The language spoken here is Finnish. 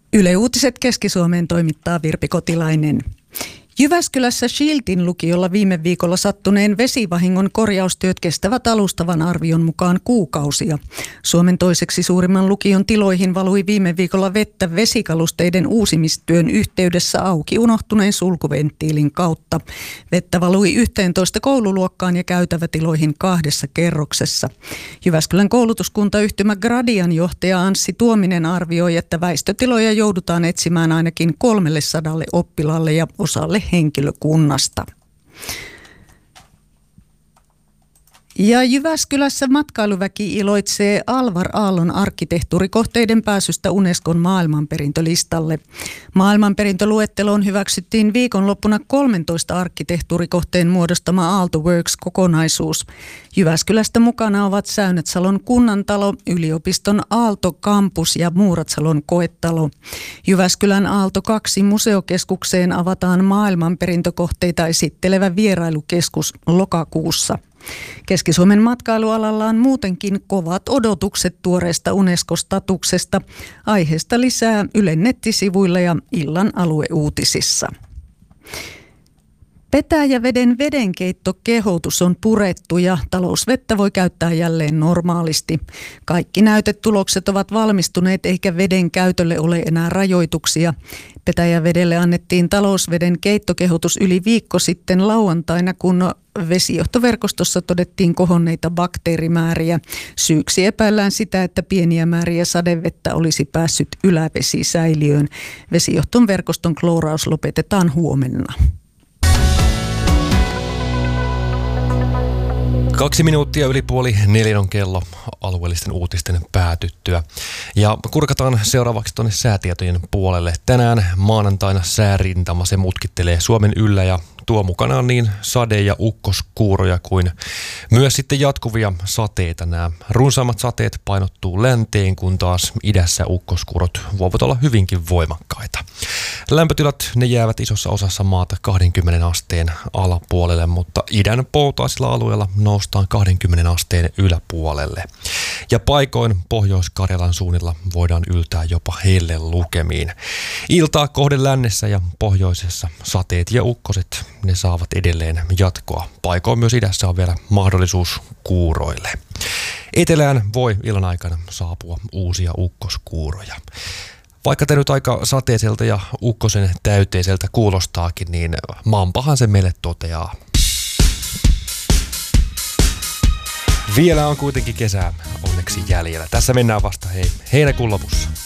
Yle Uutiset Keski-Suomeen toimittaa Virpi Kotilainen. Jyväskylässä Shieldin lukiolla viime viikolla sattuneen vesivahingon korjaustyöt kestävät alustavan arvion mukaan kuukausia. Suomen toiseksi suurimman lukion tiloihin valui viime viikolla vettä vesikalusteiden uusimistyön yhteydessä auki unohtuneen sulkuventtiilin kautta. Vettä valui 11 koululuokkaan ja käytävätiloihin 2 kerroksessa. Jyväskylän koulutuskuntayhtymä Gradian johtaja Anssi Tuominen arvioi, että väistötiloja joudutaan etsimään ainakin 300 oppilaalle ja osalle henkilökunnasta. Ja Jyväskylässä matkailuväki iloitsee Alvar Aallon arkkitehtuurikohteiden pääsystä Unescon maailmanperintölistalle. Maailmanperintöluetteloon hyväksyttiin viikonloppuna 13 arkkitehtuurikohteen muodostama Aalto Works-kokonaisuus. Jyväskylästä mukana ovat Säynätsalon kunnantalo, yliopiston Aalto-kampus ja Muuratsalon koetalo. Jyväskylän Aalto 2 museokeskukseen avataan maailmanperintökohteita esittelevä vierailukeskus lokakuussa. Keski-Suomen matkailualalla on muutenkin kovat odotukset tuoreesta UNESCO-statuksesta. Aiheesta lisää Ylen nettisivuilla ja illan alueuutisissa. Petäjäveden vedenkeittokehotus on purettu ja talousvettä voi käyttää jälleen normaalisti. Kaikki näytetulokset ovat valmistuneet eikä veden käytölle ole enää rajoituksia. Petäjävedelle annettiin talousveden keittokehotus yli viikko sitten lauantaina, kun vesijohtoverkostossa todettiin kohonneita bakteerimääriä. Syyksi epäillään sitä, että pieniä määriä sadevettä olisi päässyt ylävesisäiliöön. Vesijohton verkoston klooraus lopetetaan huomenna. 2 minuuttia yli 3:30 on kello alueellisten uutisten päätyttyä. Ja kurkataan seuraavaksi tuonne säätietojen puolelle. Tänään maanantaina säärintama se mutkittelee Suomen yllä ja tuo mukanaan niin sade- ja ukkoskuuroja kuin myös sitten jatkuvia sateita. Nämä runsaammat sateet painottuu länteen, kun taas idässä ukkoskuurot voivat olla hyvinkin voimakkaita. Lämpötilat ne jäävät isossa osassa maata 20 asteen alapuolelle, mutta idän poutaisilla alueilla noustaan 20 asteen yläpuolelle. Ja paikoin Pohjois-Karjalan suunnilla voidaan yltää jopa hellelukemiin. Iltaa kohden lännessä ja pohjoisessa sateet ja ukkoset ne saavat edelleen jatkoa. Paikoin myös idässä on vielä mahdollisuus kuuroille. Etelään voi illan aikana saapua uusia ukkoskuuroja. Vaikka tämä nyt aika sateiselta ja ukkosen täyteiseltä kuulostaakin, niin maanpahan se meille toteaa. Vielä on kuitenkin kesää onneksi jäljellä. Tässä mennään vasta heinäkuun lopussa.